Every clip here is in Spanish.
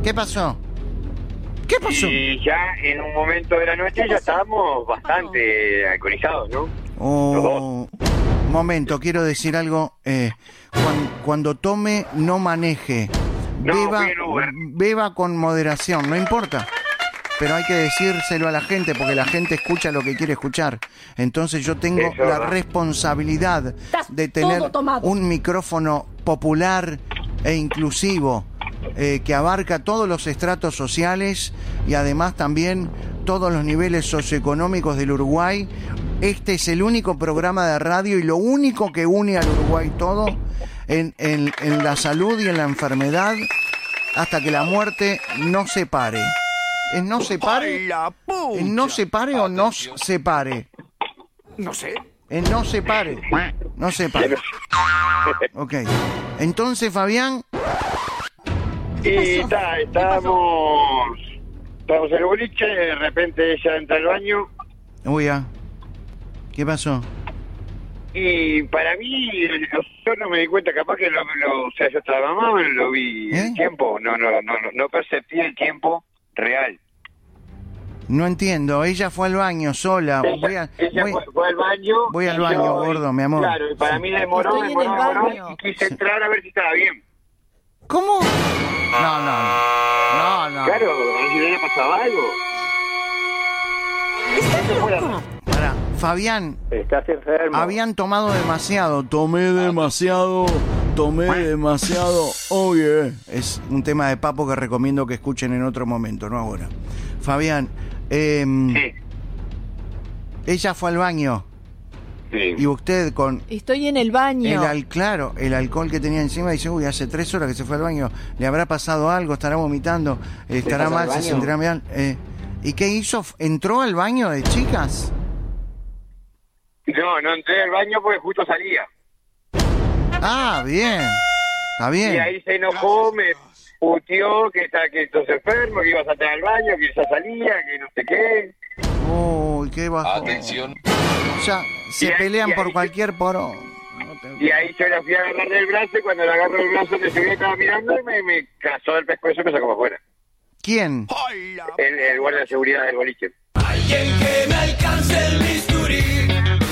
¿Qué pasó? ¿Qué pasó? Y ya en un momento de la noche ya estábamos bastante alcoholizados, ¿no? Oh, momento, quiero decir algo. Cuando tome, no maneje. No, Beba, fui en Uber. beba con moderación, no importa. Pero hay que decírselo a la gente porque la gente escucha lo que quiere escuchar. Entonces yo tengo Eso, la ¿no? responsabilidad de tener un micrófono popular e inclusivo que abarca todos los estratos sociales y además también todos los niveles socioeconómicos del Uruguay. Este es el único programa de radio y lo único que une al Uruguay todo en la salud y en la enfermedad hasta que la muerte nos separe. ¿Es no separe? ¿Es no separe o nos separe? No sé. Es no separe. No separe. Ok. Entonces, Fabián... Y estábamos en el boliche, de repente ella entra al baño Uy, ya. ¿Qué pasó? y para mí, yo no me di cuenta, capaz que o sea, yo estaba mamá, no lo vi el tiempo, no percibí el tiempo real. No entiendo. Ella fue al baño sola. Ella fue al baño. Voy al y baño, yo, gordo, mi amor. Claro, y para mí demoró y quise entrar a ver si estaba bien. ¿Cómo? No. Claro, a ver si le había pasado algo. Pará, Fabián, Estás enfermo. habían tomado demasiado. Tomé demasiado. Oh, yeah. Es un tema de papo que recomiendo que escuchen en otro momento, no ahora. Fabián, Sí. ella fue al baño Sí. y usted con Estoy en el baño. claro, el alcohol que tenía encima dice, uy, hace 3 horas que se fue al baño, le habrá pasado algo, estará vomitando, estará pasó mal, al se baño? sentirá mal. ¿Y qué hizo? ¿Entró al baño de chicas? No entré al baño porque justo salía. Ah, bien, está bien. Y ahí se enojó, me puteó que estás enfermo, que ibas a entrar al baño, que ya salía, que no sé qué. Uy, qué bajón. Atención. Ya se Y ahí- pelean y por ahí- cualquier poro. Y ahí yo la fui a agarrar del brazo y cuando la agarró el brazo me subí, estaba mirando y me cazó del pescuezo y me sacó para afuera. ¿Quién? El guardia de seguridad del boliche. Alguien que me alcance el bisturí.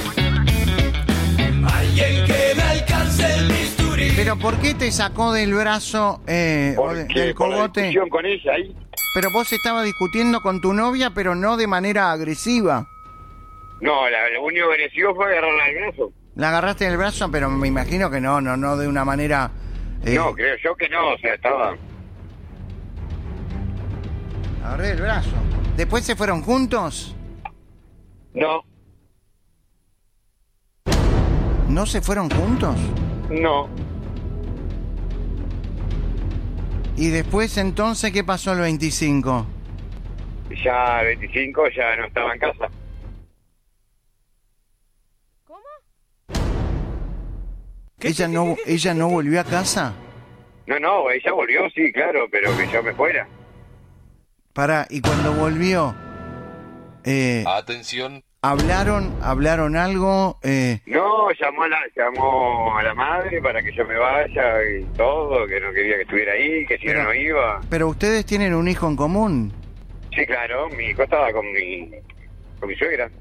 Alguien que me alcance el bisturí. ¿Pero por qué te sacó del brazo del Por la cogote? discusión con ella ahí. Pero vos estabas discutiendo con tu novia, pero no de manera agresiva. No, lo único que recibió fue agarrarla al brazo. La agarraste del brazo, pero me imagino que no de una manera... No, creo yo que no, o sea, estaba... Agarré el brazo. ¿Después se fueron juntos? No, ¿No se fueron juntos? no. ¿Y después entonces qué pasó el 25? Ya el 25 ya no estaba en casa. ¿Ella no volvió a casa? No, ella volvió, sí, claro, pero que yo me fuera. Pará, y cuando volvió, Atención. ¿hablaron algo? No, llamó a la madre para que yo me vaya y todo, que no quería que estuviera ahí, que si Pero- no iba. Pero ustedes tienen un hijo en común. Sí, claro, mi hijo estaba con mi suegra.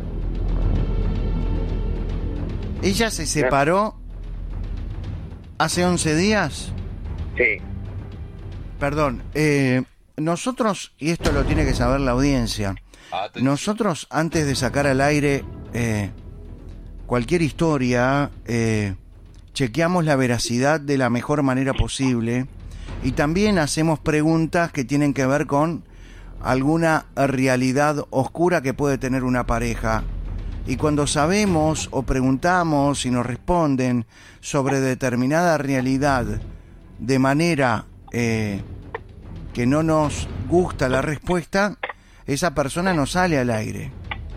¿Ella se separó hace 11 días? Sí, Perdón, nosotros, y esto lo tiene que saber la audiencia, Atención. nosotros antes de sacar al aire cualquier historia, chequeamos la veracidad de la mejor manera posible y también hacemos preguntas que tienen que ver con alguna realidad oscura que puede tener una pareja. Y cuando sabemos o preguntamos y nos responden sobre determinada realidad de manera que no nos gusta la respuesta, esa persona no sale al aire.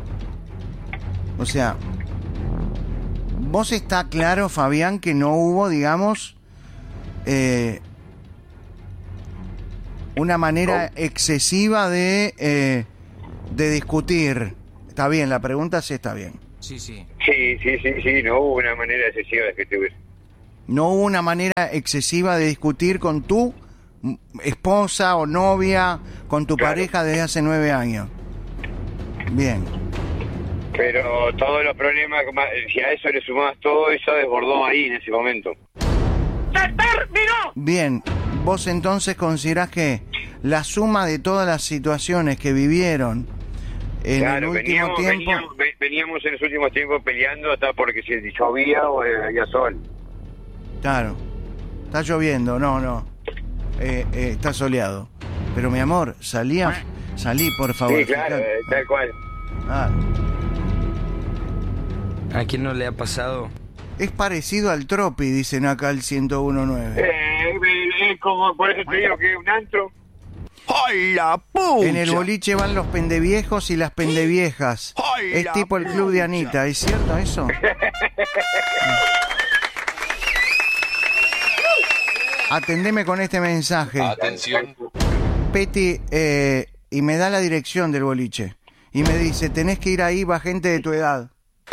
O sea, vos está claro, Fabián, que no hubo, digamos, una manera excesiva de discutir. Está bien, la pregunta sí está bien. Sí. sí, no hubo una manera excesiva de que estuviera. No hubo una manera excesiva de discutir con tu esposa o novia con tu Claro. pareja desde hace 9 años. Bien. Pero todos los problemas, si a eso le sumabas todo, eso desbordó ahí en ese momento. Bien. Vos entonces considerás que la suma de todas las situaciones que vivieron en el último tiempo... veníamos en los últimos tiempos peleando hasta porque si llovía o había sol. Claro. Está lloviendo, no. Está soleado. Pero mi amor, salí, por favor. Sí, claro, Fíjate. tal cual. Ah, ¿A quién no le ha pasado? es parecido al Tropi, dicen acá el 101.9. Es como, por eso te digo que es un antro. ¡Ay, la pucha! En el boliche van los pendeviejos y las pendeviejas. ¡Ay, Es la tipo el club de Anita, ¿es cierto eso? Atendeme con este mensaje. Atención. Peti, y me da la dirección del boliche. Y me dice, tenés que ir ahí, va gente de tu edad.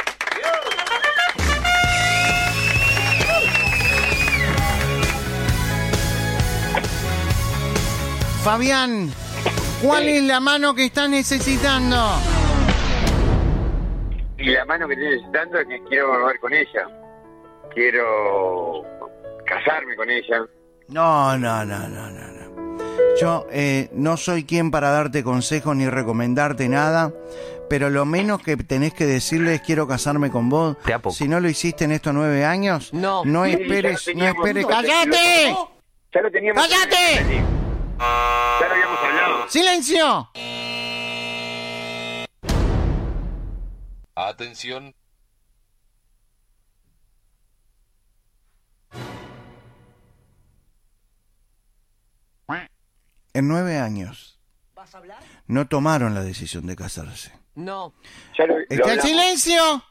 Fabián, ¿cuál es la mano que estás necesitando? Y la mano que estoy necesitando es que quiero volver con ella. Quiero casarme con ella. No. Yo no soy quien para darte consejos ni recomendarte nada, pero lo menos que tenés que decirle es quiero casarme con vos. De a poco. Si no lo hiciste en estos 9 años, No. no Sí, esperes, ya lo no teníamos. esperes. ¡Cállate! Ya lo teníamos. ¡Cállate! Ya lo habíamos hablado. ¡Silencio! Atención. En 9 años no tomaron la decisión de casarse. No. Ya lo ¡Está en hablamos. silencio!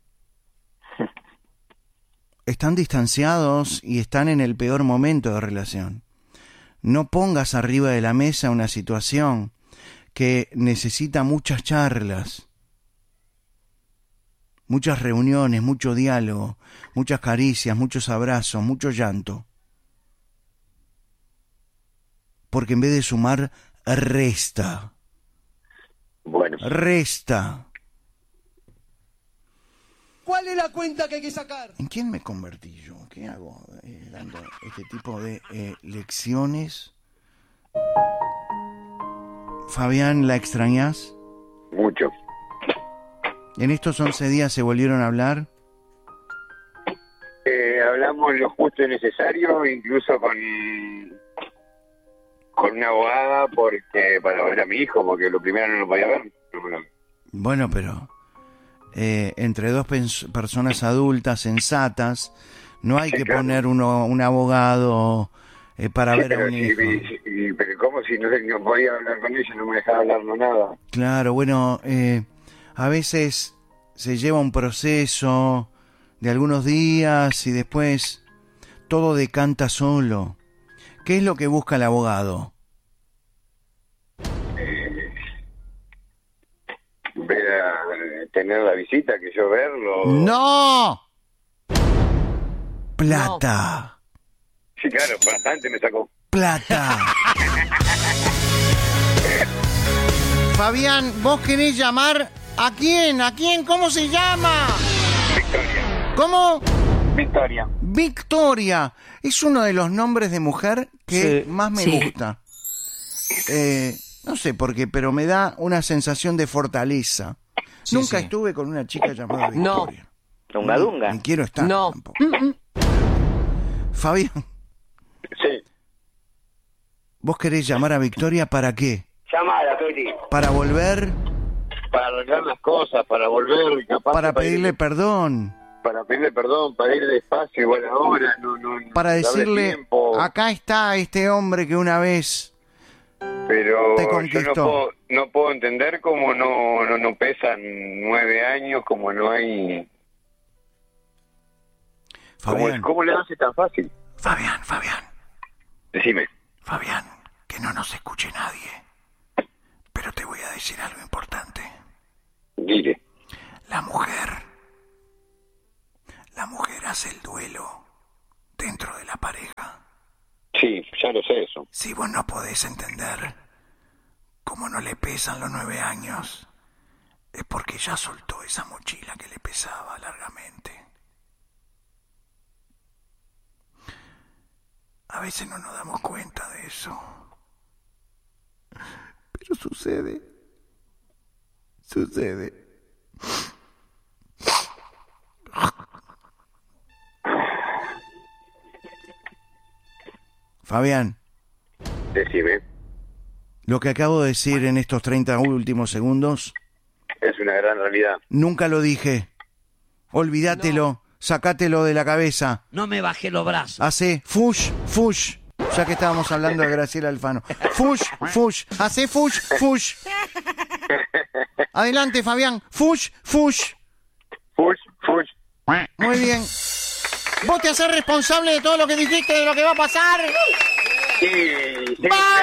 Están distanciados y están en el peor momento de relación. No pongas arriba de la mesa una situación que necesita muchas charlas, muchas reuniones, mucho diálogo, muchas caricias, muchos abrazos, mucho llanto. Porque en vez de sumar, resta. Bueno, Resta. ¿Cuál es la cuenta que hay que sacar? ¿En quién me convertí yo? ¿Qué hago dando este tipo de lecciones? Fabián, ¿la extrañás? mucho. ¿En estos 11 días se volvieron a hablar? Hablamos lo justo y necesario, incluso con una abogada porque para ver a mi hijo, porque lo primero no lo podía ver. Bueno, pero entre dos personas adultas, sensatas, no hay Sí, que claro. poner un abogado para Sí, ver a pero un si- hijo. pero ¿cómo si no podía hablar con ella, no me dejaba hablar nada? Claro, bueno, a veces se lleva un proceso de algunos días y después todo decanta solo. ¿Qué es lo que busca el abogado? Tener la visita, que yo verlo. ¡No! Plata. Sí, claro, bastante me sacó. Plata. Fabián, ¿vos querés llamar a quién? ¿A quién? ¿Cómo se llama? Victoria. ¿Cómo? Victoria. Victoria. Es uno de los nombres de mujer que Sí. más me Sí. gusta. No sé por qué, pero me da una sensación de fortaleza. Sí, Nunca sí. estuve con una chica llamada No. Victoria. Dunga Dunga. Ni quiero estar No. tampoco. Fabián, Sí. ¿vos querés llamar a Victoria para qué? Llamada, Peti. ¿Para volver? Para arreglar las cosas, para volver, capaz. ¿Para que pedirle ir- perdón? Para pedirle perdón, para ir despacio, igual ahora, no. Para darle decirle, tiempo. acá está este hombre que una vez... Pero te yo conquistó. no puedo entender cómo no pesan 9 años, como no hay... Fabián, ¿Cómo le hace tan fácil? Fabián, Decime. Fabián, que no nos escuche nadie. Pero te voy a decir algo importante. Dile. La mujer hace el duelo dentro de la pareja. Sí. Sí, ya lo sé eso. Si vos no podés entender cómo no le pesan los 9 años, es porque ya soltó esa mochila que le pesaba largamente. A veces no nos damos cuenta de eso. Pero sucede. Fabián. Decime. Lo que acabo de decir en estos 30 últimos segundos... Es una gran realidad. Nunca lo dije. Olvídatelo. Sacátelo de la cabeza. No me bajé los brazos. Hacé fush. Ya que estábamos hablando de Graciela Alfano. Fush. Hacé fush. Adelante, Fabián. Fush. Fush. Muy bien. ¿Vos te hacés responsable de todo lo que dijiste, de lo que va a pasar? Sí. ¡Vamos!